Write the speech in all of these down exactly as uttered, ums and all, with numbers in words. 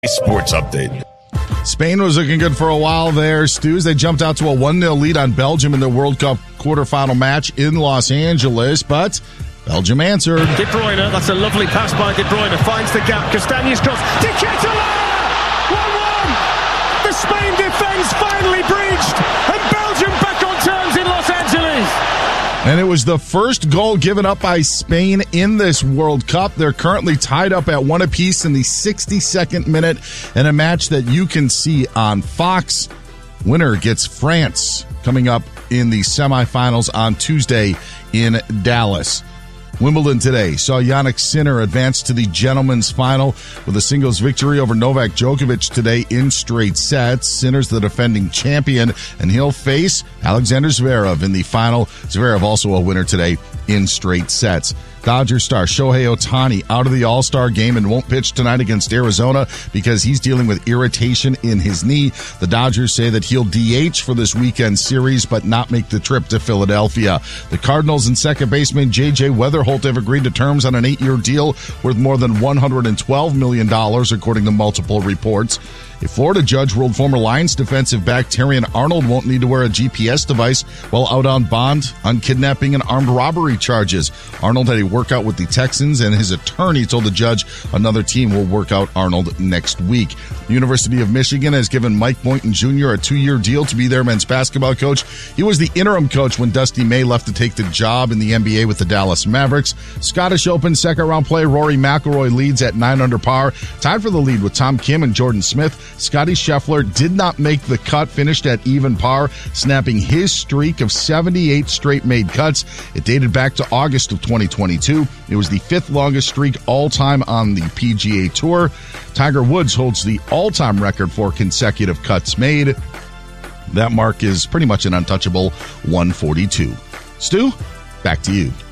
Sports update. Spain was looking good for a while there, Stews. They jumped out to a one nil lead on Belgium in the World Cup quarterfinal match in Los Angeles, but Belgium answered. De Bruyne, that's a lovely pass by De Bruyne, finds the gap. Castañe's cross. De Ketelaere! one one! The Spain defence finally breached, and Belgium back on terms in Los Angeles. And it was the first goal given up by Spain in this World Cup. They're currently tied up at one apiece in the sixty-second minute in a match that you can see on Fox. Winner gets France coming up in the semifinals on Tuesday in Dallas. Wimbledon today saw Jannik Sinner advance to the gentlemen's final with a singles victory over Novak Djokovic today in straight sets. Sinner's the defending champion, and he'll face Alexander Zverev in the final. Zverev also a winner today in straight sets. Dodgers star Shohei Ohtani out of the All-Star game and won't pitch tonight against Arizona because he's dealing with irritation in his knee. The Dodgers say that he'll D H for this weekend series but not make the trip to Philadelphia. The Cardinals and second baseman J J Weatherholt have agreed to terms on an eight-year deal worth more than one hundred twelve million dollars, according to multiple reports. A Florida judge ruled former Lions defensive back Terrion Arnold won't need to wear a G P S device while out on bond on kidnapping and armed robbery charges. Arnold had a workout with the Texans, and his attorney told the judge another team will work out Arnold next week. The University of Michigan has given Mike Boynton Junior a two-year deal to be their men's basketball coach. He was the interim coach when Dusty May left to take the job in the N B A with the Dallas Mavericks. Scottish Open second-round play, Rory McIlroy leads at nine under par, tied for the lead with Tom Kim and Jordan Smith. Scotty Scheffler did not make the cut, finished at even par, snapping his streak of seventy-eight straight made cuts. It dated back to August of twenty twenty-two. It was the fifth longest streak all-time on the P G A Tour. Tiger Woods holds the all-time record for consecutive cuts made. That mark is pretty much an untouchable one forty-two. Stu, back to you.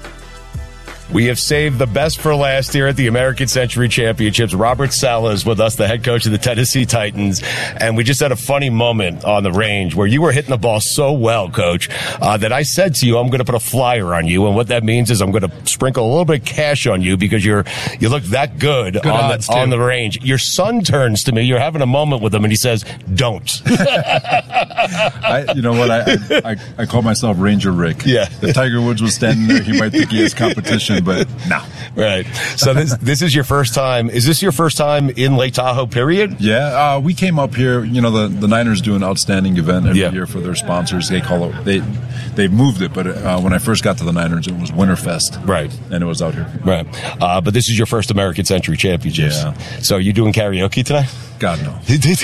We have saved the best for last here at the American Century Championships. Robert Saleh is with us, the head coach of the Tennessee Titans. And we just had a funny moment on the range where you were hitting the ball so well, Coach, uh, that I said to you, I'm going to put a flyer on you. And what that means is I'm going to sprinkle a little bit of cash on you because you're you look that good, good on, the, on the range. Your son turns to me. You're having a moment with him, and he says, don't. I, you know what? I, I, I call myself Ranger Rick. Yeah. If Tiger Woods was standing there, he might think he has competition. But no. Right. So this this is your first time. Is this your first time in Lake Tahoe, period? Yeah. Uh, we came up here. You know, the, the Niners do an outstanding event every yeah. year for their sponsors. They call it, they, they moved it, but uh, when I first got to the Niners, it was Winterfest. Right. And it was out here. Right. Uh, but this is your first American Century Championships. Yeah. So are you doing karaoke tonight? God, no.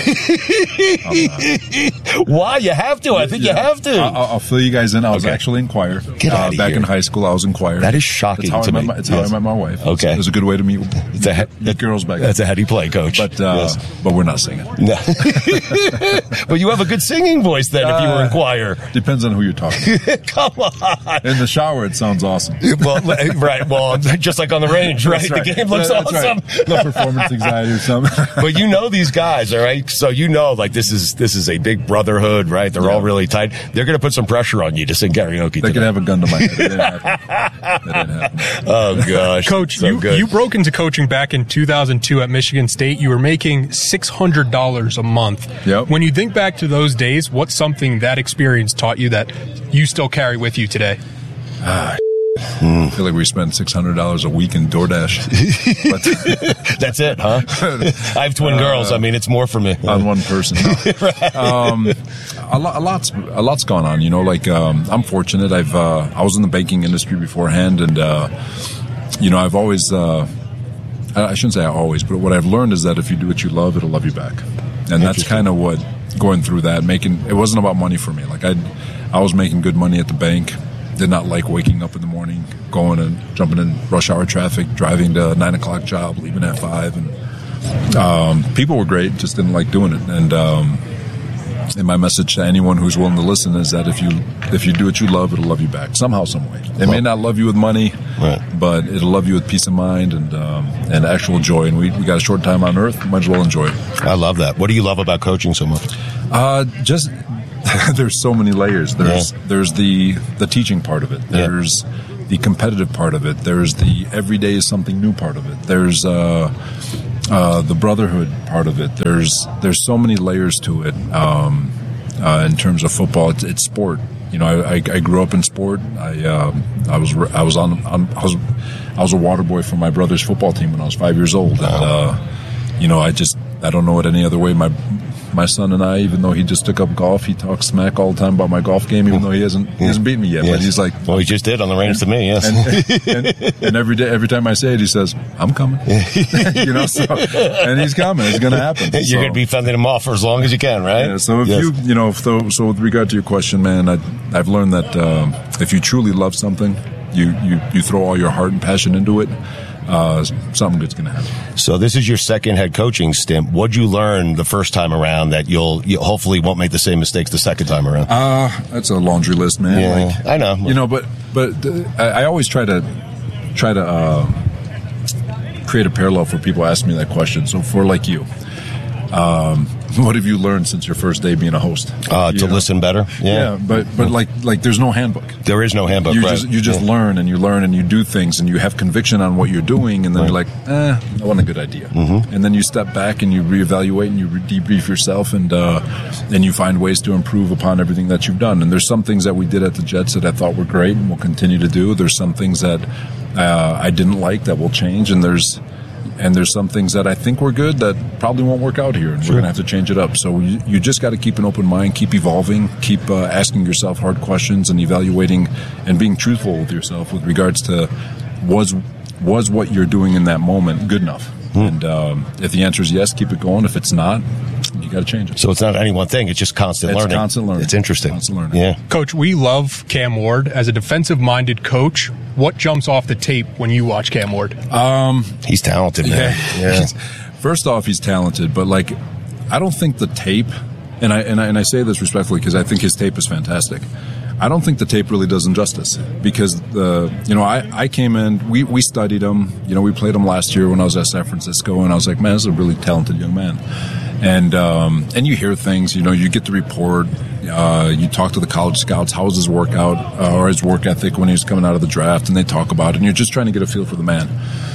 Why? You have to. I think yeah. you have to. I'll, I'll fill you guys in. I was okay. actually in choir. Get out uh, of Back here. in high school, I was in choir. That is shocking to me. My, it's yes. how I met my wife. Okay. It was a good way to meet, it's a he- meet girls back then. That's a heady play, Coach. But, uh, yes. but we're not singing. No. But you have a good singing voice then uh, if you were in choir. Depends on who you're talking to. Come on. In the shower, it sounds awesome. Well, right. Well, just like on the range, right? right. The game looks yeah, awesome. Right. No performance anxiety or something. But you know these guys, all right? So you know, like, this is this is a big brotherhood, right? They're yeah. all really tight. They're going to put some pressure on you to sing karaoke They tonight. can have a gun to my head. It didn't happen. It didn't happen. Oh, gosh. Coach, so you, good. you broke into coaching back in two thousand two at Michigan State. You were making six hundred dollars a month. Yep. When you think back to those days, what's something that experience taught you that you still carry with you today? Ah, I feel like we spend six hundred dollars a week in DoorDash. But that's it, huh? I have twin uh, girls. I mean, it's more for me. On one person. No. Right. um, a, lot, a, lot's, a lot's gone on. You know, like um, I'm fortunate. I've uh, I was in the banking industry beforehand, and, uh, you know, I've always, uh, I shouldn't say I always, but what I've learned is that if you do what you love, it'll love you back. And that's kind of what, going through that, making, it wasn't about money for me. Like I, I was making good money at the bank. Did not like waking up in the morning, going and jumping in rush hour traffic, driving to a nine o'clock job, leaving at five. And um, people were great, just didn't like doing it. And um, and my message to anyone who's willing to listen is that if you if you do what you love, it'll love you back somehow, some way. It may not love you with money, right. but it'll love you with peace of mind and um, and actual joy. And we we got a short time on earth, might as well enjoy it. I love that. What do you love about coaching so much? Uh, just. There's so many layers. There's yeah. there's the the teaching part of it. There's yeah. the competitive part of it. There's the every day is something new part of it. There's uh, uh, the brotherhood part of it. There's there's so many layers to it. Um, uh, in terms of football, it's, it's sport. You know, I, I, I grew up in sport. I um, I was I was on, on I was I was a water boy for my brother's football team when I was five years old, and uh, you know, I just I don't know it any other way. My My son and I, even though he just took up golf, he talks smack all the time about my golf game, even though he hasn't he hasn't beaten me yet. Yes. But he's like, well, he just did on the range to me, yes. And, and, and every day, every time I say it, he says, "I'm coming." You know, so and he's coming. It's going to happen. You're so. going to be fending him off for as long as you can, right? Yeah. So if yes. you, you know, so, so with regard to your question, man, I, I've learned that um, if you truly love something, you you you throw all your heart and passion into it. Uh, something good's going to happen. So this is your second head coaching stint. What'd you learn the first time around that you'll you hopefully won't make the same mistakes the second time around? Uh, that's a laundry list, man. Yeah, like, I know. You know, but but uh, I, I always try to try to uh, create a parallel for people ask me that question. So for like you, um, what have you learned since your first day being a host? Uh, to know? listen better. Yeah. yeah, but but like like there's no handbook. There is no handbook. You right. just you just yeah. learn and you learn and you do things and you have conviction on what you're doing, and then right. you're like, eh, that wasn't a good idea. Mm-hmm. And then you step back and you reevaluate and you re- debrief yourself, and uh, and you find ways to improve upon everything that you've done. And there's some things that we did at the Jets that I thought were great and we'll continue to do. There's some things that uh, I didn't like that will change, and there's. And there's some things that I think were good that probably won't work out here, and sure. we're going to have to change it up. So you, you just got to keep an open mind, keep evolving, keep uh, asking yourself hard questions and evaluating and being truthful with yourself with regards to was was what you're doing in that moment good enough? Hmm. And um, if the answer is yes, keep it going. If it's not, you got to change it. So it's not any one thing. It's just constant it's learning. constant learning. It's interesting. Constant learning. Yeah. Coach, we love Cam Ward. As a defensive-minded coach, what jumps off the tape when you watch Cam Ward? Um, he's talented, man. Yeah. yeah. First off, he's talented, but like, I don't think the tape, and I and I, and I say this respectfully because I think his tape is fantastic. I don't think the tape really does him justice because the you know I, I came in we, we studied him, you know we played him last year when I was at San Francisco, and I was like, man, this is a really talented young man. And um, and you hear things, you know you get the report, uh, you talk to the college scouts, how was his workout uh, or his work ethic when he was coming out of the draft, and they talk about it, and you're just trying to get a feel for the man.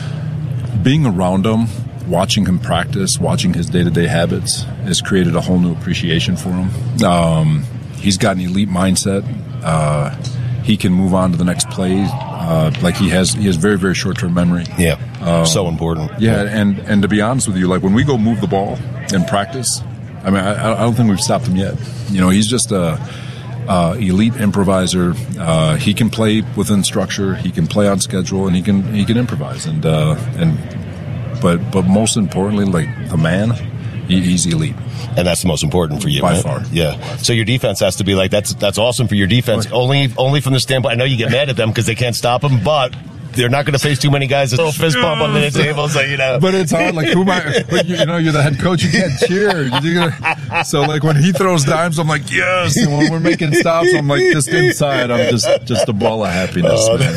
Being around him, watching him practice, watching his day-to-day habits has created a whole new appreciation for him. Um, he's got an elite mindset. Uh, he can move on to the next play. Uh, like he has, he has very, very short-term memory. Yeah, um, so important. Yeah, and and to be honest with you, like when we go move the ball in practice, I mean, I, I don't think we've stopped him yet. You know, he's just a uh, elite improviser. Uh, he can play within structure. He can play on schedule, and he can he can improvise. And uh, and but but most importantly, like the man, he, he's elite. And that's the most important for you, by right? far. Yeah. So your defense has to be like that's that's awesome for your defense. Right. Only only from the standpoint. I know you get mad at them because they can't stop them, but they're not going to face too many guys. A little fist bump on the table, so you know. But it's hard. Like who am I? But you, you know, you're the head coach. You can't cheer. You're gonna, so like when he throws dimes, I'm like yes. And when we're making stops, I'm like just inside. I'm just just a ball of happiness, oh, man.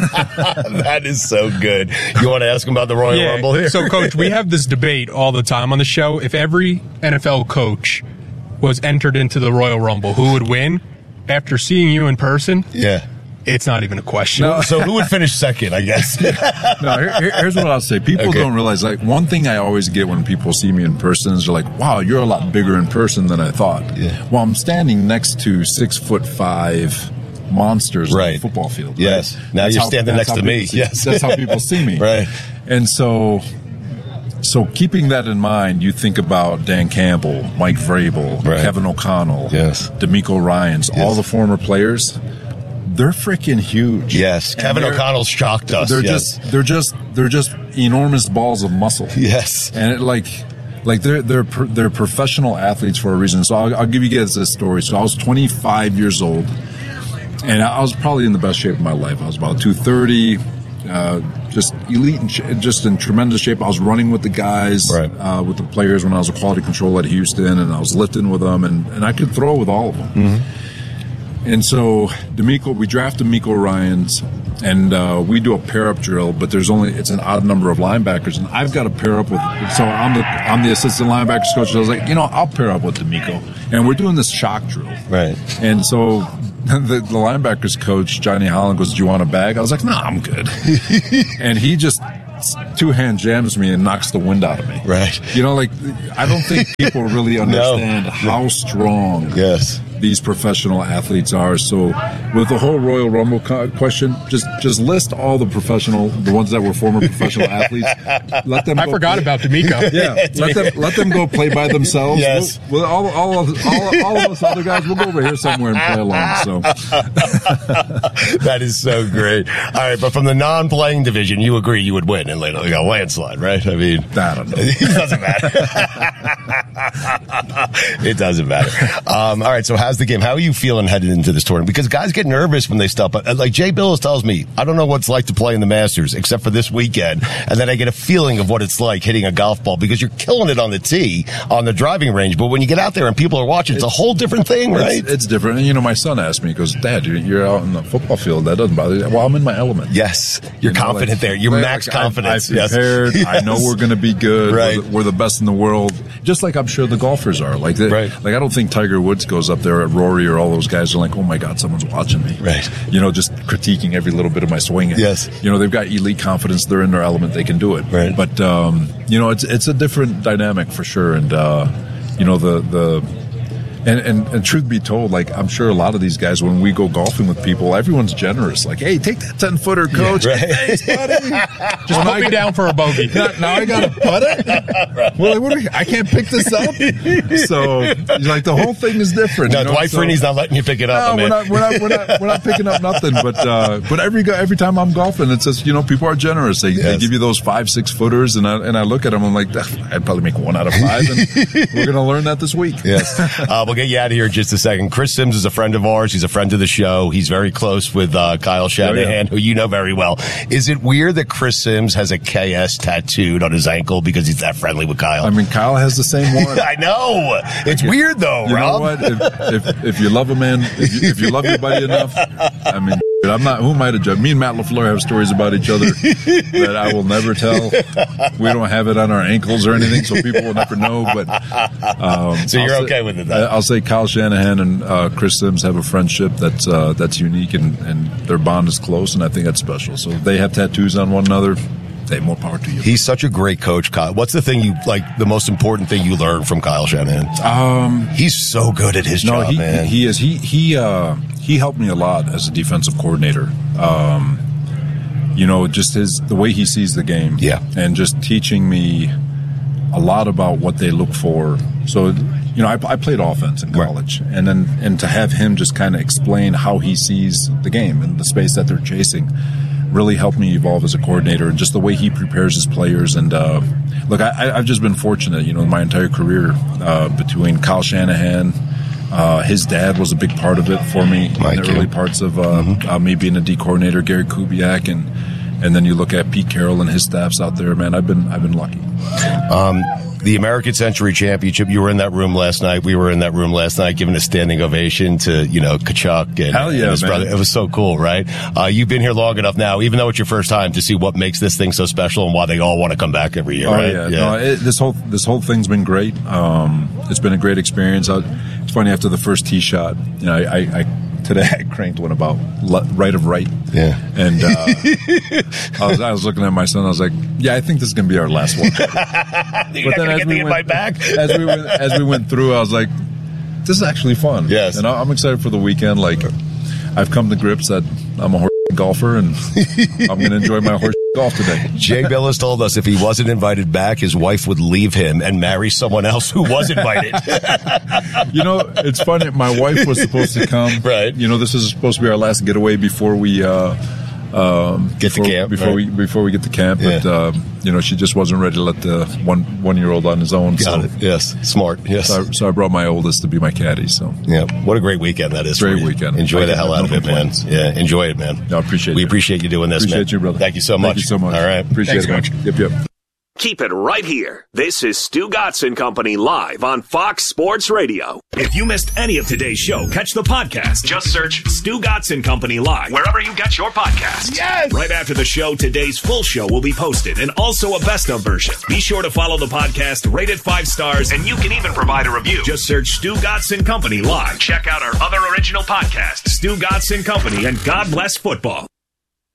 That is so good. You want to ask him about the Royal yeah. Rumble here? So, Coach, we have this debate all the time on the show. If every N F L coach was entered into the Royal Rumble, who would win? After seeing you in person, yeah. It's not even a question. No, so who would finish second, I guess? No, here, here's what I'll say. People okay. don't realize, like, one thing I always get when people see me in person is they're like, wow, you're a lot bigger in person than I thought. Yeah. Well, I'm standing next to six foot five monsters right. on the football field. Yes. Right? Now that's you're how, standing next to me. See, yes. That's how people see me. Right. And so... So keeping that in mind, you think about Dan Campbell, Mike Vrabel, right. Kevin O'Connell, yes. DeMeco Ryans, yes. all the former players. They're freaking huge. Yes, and Kevin O'Connell shocked us. They're yes. just they're just they're just enormous balls of muscle. Yes, and it, like like they're they're they're professional athletes for a reason. So I'll, I'll give you guys this story. So I was twenty-five years old, and I was probably in the best shape of my life. I was about two thirty. Uh, just elite and sh- just in tremendous shape. I was running with the guys, right. uh, with the players when I was a quality control at Houston, and I was lifting with them, and, and I could throw with all of them. Mm-hmm. And so DeMeco, we draft DeMeco Ryans, and uh, we do a pair up drill, but there's only it's an odd number of linebackers, and I've got to pair up with. So I'm the I'm the assistant linebackers coach. So I was like, you know, I'll pair up with DeMeco, and we're doing this shock drill, right? And so. The, the linebackers coach, Johnny Holland, goes, do you want a bag? I was like, no, I'm good. And he just two-hand jams me and knocks the wind out of me. Right. You know, like, I don't think people really understand no. how strong yes. these professional athletes are. So with the whole Royal Rumble question, just just list all the professional, the ones that were former professional athletes. Let them. I go forgot play. about D'Amico. Yeah, let them let them go play by themselves. Yes. We'll, we'll, all, all, of, all, all of us other guys, we'll go over here somewhere and play along. So that is so great. All right, but from the non-playing division, you agree you would win in like a landslide, right? I mean, I don't know. It doesn't matter. It doesn't matter. Um, all right, so how's the game? How are you feeling headed into this tournament? Because guys get nervous when they step up. Like Jay Billis tells me, I don't know what it's like to play in the Masters except for this weekend, and then I get a feeling of what it's like hitting a golf ball because you're killing it on the tee, on the driving range. But when you get out there and people are watching, it's, it's a whole different thing, right? It's, it's different. And, you know, my son asked me, he goes, Dad, you're out in the football field. That doesn't bother you. Well, I'm in my element. Yes. You're you know, confident like, there. You're like, max like, confidence. I, I prepared. Yes. I know we're going to be good. Right. We're, the, we're the best in the world. Just like I'm sure the golfers are. Like, they, right. like I don't think Tiger Woods goes up there at Rory or all those guys are like, oh my God, someone's watching me. Right. You know, just critiquing every little bit of my swinging. Yes. You know, they've got elite confidence. They're in their element. They can do it. Right. But, um, you know, it's it's a different dynamic for sure. And, uh, you know, the, the, And, and and truth be told, like, I'm sure a lot of these guys, when we go golfing with people, everyone's generous. Like, hey, take that ten-footer, coach. Yeah, right. Thanks, buddy. Just put me down for a bogey. Now, now I got to putt it? Right. Well, what are we, I can't pick this up? So, like, the whole thing is different. No, you know? Dwight so, Freeney's not letting you pick it up, no, man. we're not, we're, not, we're, not, we're not picking up nothing. But uh, but every every time I'm golfing, it's just, you know, people are generous. They, yes. they give you those five, six footers, and I, and I look at them, I'm like, I'd probably make one out of five, and we're going to learn that this week. Yes. Uh, we'll get you out of here in just a second. Chris Sims is a friend of ours. He's a friend of the show. He's very close with uh, Kyle Shanahan, oh, yeah. who you know very well. Is it weird that Chris Sims has a K S tattooed on his ankle because he's that friendly with Kyle? I mean, Kyle has the same one. I know. It's you, weird, though, you Rob. know what? If, if, if you love a man, if you, if you love your buddy enough, I mean, I'm not, who am I to judge? Me and Matt LaFleur have stories about each other that I will never tell. We don't have it on our ankles or anything, so people will never know. But um, So you're I'll okay say, with it, though? I'll say Kyle Shanahan and uh, Chris Sims have a friendship that's uh, that's unique, and, and their bond is close, and I think that's special. So they have tattoos on one another. Hey, more power to you. He's such a great coach, Kyle. What's the thing you like? The most important thing you learned from Kyle Shanahan? Um, he's so good at his no, job, he, man. He is. He he uh, he helped me a lot as a defensive coordinator. Um, you know, just his the way he sees the game. Yeah, and just teaching me a lot about what they look for. So, you know, I, I played offense in college, right. and then and to have him just kind of explain how he sees the game and the space that they're chasing really helped me evolve as a coordinator, and just the way he prepares his players. And uh, look, I, I've just been fortunate, you know, in my entire career uh, between Kyle Shanahan. Uh, his dad was a big part of it for me Mike, in the early parts of uh, mm-hmm. uh, me being a D coordinator, Gary Kubiak, and and then you look at Pete Carroll and his staffs out there. Man, I've been I've been lucky. Um, the American Century Championship. You were in that room last night. We were in that room last night, giving a standing ovation to you know Kachuk and, Hell yeah, and his man. brother. It was so cool, right? Uh, you've been here long enough now, even though it's your first time, to see what makes this thing so special and why they all want to come back every year. Oh right? yeah, yeah. No, it, this whole this whole thing's been great. Um, it's been a great experience. I, it's funny, after the first tee shot, you know, I, I, I today I cranked one about le- right of right. Yeah, and uh, I was I was looking at my son. I was like, yeah, I think this is gonna be our last one. You're but then as we, went, back? as we went as we went through, I was like, this is actually fun. Yes, and I'm excited for the weekend. Like, I've come to grips that I'm a horse golfer, and I'm going to enjoy my horse golf today. Jay Billis told us if he wasn't invited back, his wife would leave him and marry someone else who was invited. You know, it's funny. My wife was supposed to come. Right. You know, this is supposed to be our last getaway before we uh, um, get before, to camp. Before right. we before we get to camp, yeah. but um, you know, she just wasn't ready to let the one one year old on his own. Got so. it. Yes, smart. Yes. So I, so I brought my oldest to be my caddy. So yeah, what a great weekend that is. Great for you. weekend. Enjoy Thank the you. hell No out of it, complaints. man. Yeah, enjoy it, man. No, I appreciate. We you. appreciate you doing this, appreciate man. you, brother. Thank you so much. Thank you so much. All right, appreciate Thanks, it, Coach. Yep, yep. Keep it right here. This is Stu Gotson Company live on Fox Sports Radio. If you missed any of today's show, catch the podcast. Just search Stu Gotson Company live wherever you get your podcasts. Yes! Right after the show, today's full show will be posted and also a best of version. Be sure to follow the podcast, rate it five stars, and you can even provide a review. Just search Stu Gotson Company live. Check out our other original podcasts, Stu Gotson Company and God Bless Football.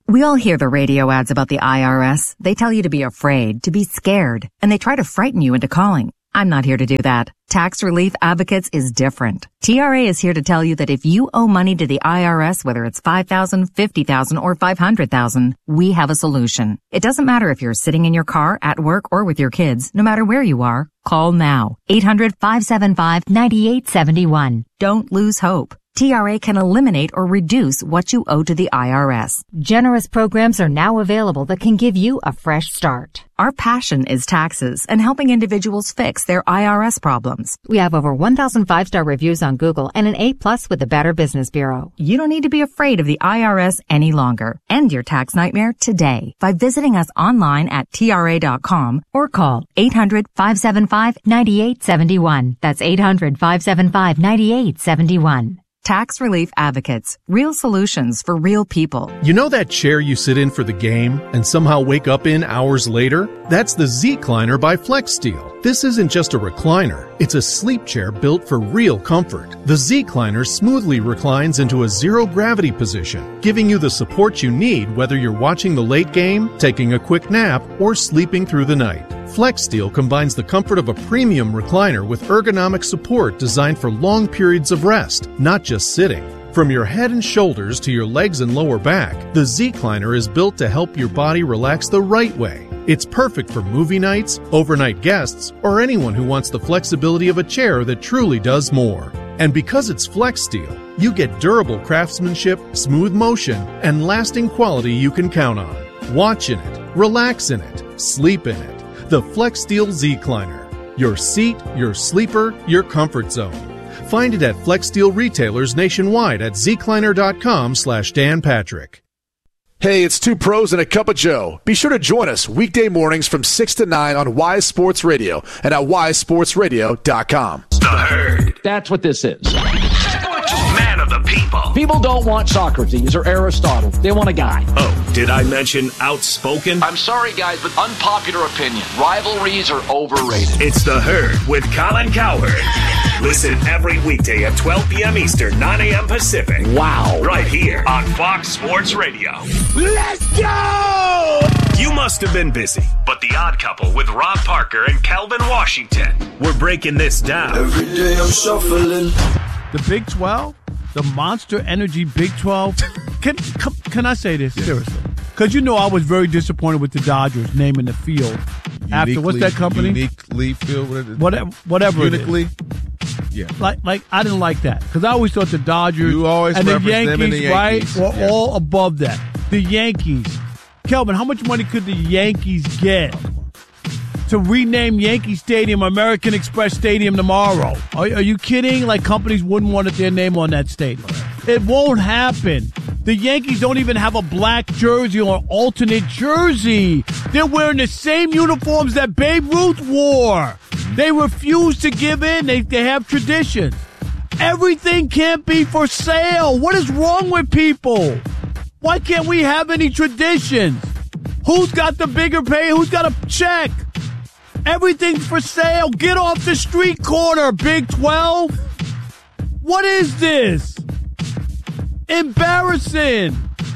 We all hear the radio ads about the I R S. They tell you to be afraid, to be scared, and they try to frighten you into calling. I'm not here to do that. Tax Relief Advocates is different. T R A is here to tell you that if you owe money to the I R S, whether it's five thousand dollars, fifty thousand dollars, or five hundred thousand dollars, we have a solution. It doesn't matter if you're sitting in your car, at work, or with your kids. No matter where you are, call now. eight hundred, five seven five, nine eight seven one. Don't lose hope. T R A can eliminate or reduce what you owe to the I R S. Generous programs are now available that can give you a fresh start. Our passion is taxes and helping individuals fix their I R S problems. We have over one thousand five-star reviews on Google and an A plus with the Better Business Bureau. You don't need to be afraid of the I R S any longer. End your tax nightmare today by visiting us online at T R A dot com or call eight hundred, five seven five, nine eight seven one. That's eight hundred, five seven five, nine eight seven one. Tax Relief Advocates. Real solutions for real people. You know that chair you sit in for the game and somehow wake up in hours later? That's the Z-Cliner by FlexSteel. This isn't just a recliner. It's a sleep chair built for real comfort. The Z-Cliner smoothly reclines into a zero-gravity position, giving you the support you need whether you're watching the late game, taking a quick nap, or sleeping through the night. FlexSteel combines the comfort of a premium recliner with ergonomic support designed for long periods of rest, not just sitting. From your head and shoulders to your legs and lower back, the Z-Cliner is built to help your body relax the right way. It's perfect for movie nights, overnight guests, or anyone who wants the flexibility of a chair that truly does more. And because it's FlexSteel, you get durable craftsmanship, smooth motion, and lasting quality you can count on. Watch in it, relax in it, sleep in it. The FlexSteel Z-Cliner. Your seat, your sleeper, your comfort zone. Find it at FlexSteel retailers nationwide at zcliner.com slash Dan Patrick. Hey, it's Two Pros and a Cup of Joe. Be sure to join us weekday mornings from six to nine on Wise Sports Radio and at wise sports radio dot com. The Herd. That's what this is. Man of the people. People don't want Socrates or Aristotle. They want a guy. Oh, did I mention outspoken? I'm sorry, guys, but unpopular opinion. Rivalries are overrated. It's The Herd with Colin Cowherd. Listen every weekday at twelve p.m. Eastern, nine a.m. Pacific. Wow. Right here on Fox Sports Radio. Let's go! You must have been busy, but The Odd Couple with Rob Parker and Kelvin Washington. We're breaking this down. Every day I'm shuffling. The Big twelve, the Monster Energy Big twelve. Can can, can I say this? Yeah. Seriously. Because you know I was very disappointed with the Dodgers naming the field. Uniquely, after, what's that company? Uniquely Field. Whatever, whatever Uniquely. It is. Yeah. Like, like I didn't like that. Because I always thought the Dodgers you always and the Yankees, Yankees, the Yankees, right, were yeah. all above that. The Yankees. Kelvin, how much money could the Yankees get to rename Yankee Stadium American Express Stadium tomorrow? Are, are you kidding? Like, companies wouldn't want their name on that stadium. It won't happen. The Yankees don't even have a black jersey or alternate jersey. They're wearing the same uniforms that Babe Ruth wore. They refuse to give in. They, they have traditions. Everything can't be for sale. What is wrong with people? Why can't we have any traditions? Who's got the bigger pay? Who's got a check? Everything's for sale. Get off the street corner, Big twelve. What is this? Embarrassing.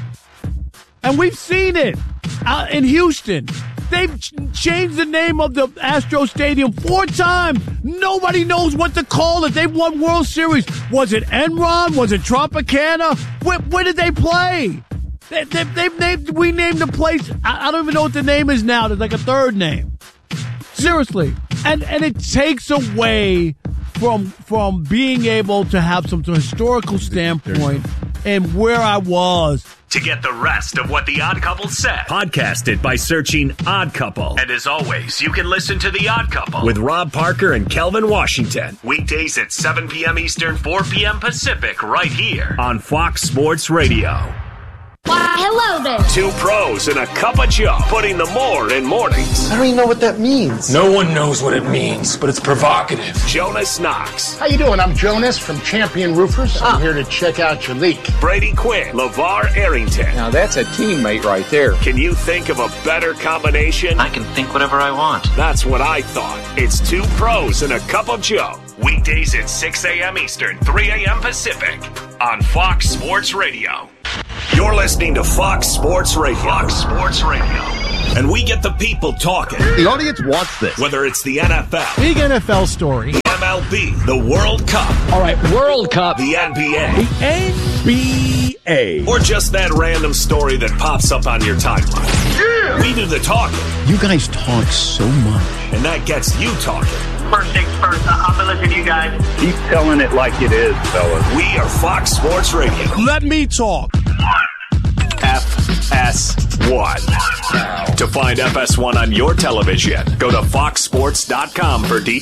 And we've seen it out in Houston. They've ch- changed the name of the Astro Stadium four times. Nobody knows what to call it. They've won World Series. Was it Enron? Was it Tropicana? Where, where did they play? They, they, they've named, we named the place. I, I don't even know what the name is now. There's like a third name. Seriously. And and it takes away from from being able to have some sort of historical standpoint and where I was. To get the rest of what The Odd Couple said, podcast it by searching Odd Couple. And as always, you can listen to The Odd Couple with Rob Parker and Kelvin Washington. Weekdays at seven p.m. Eastern, four p.m. Pacific, right here on Fox Sports Radio. Why, hello there. Two pros and a cup of Joe, putting the more in mornings. I don't even know what that means. No one knows what it means, but it's provocative. Jonas Knox. How you doing? I'm Jonas from Champion Roofers. I'm ah. here to check out your leak. Brady Quinn. LeVar Arrington. Now that's a teammate right there. Can you think of a better combination? I can think whatever I want. That's what I thought. It's two pros and a cup of Joe. Weekdays at six a.m. Eastern, three a.m. Pacific on Fox Sports Radio. You're listening to Fox Sports Radio. Fox Sports Radio. And we get the people talking. The audience wants this. Whether it's the N F L. Big N F L story. The M L B. The World Cup. All right, World Cup. The N B A. The N B A. Or just that random story that pops up on your timeline. Yeah! We do the talking. You guys talk so much. And that gets you talking. First things first, I've been listening to you guys. Keep telling it like it is, fellas. We are Fox Sports Radio. Let me talk. F S one. To find F S one on your television, go to fox sports dot com for details.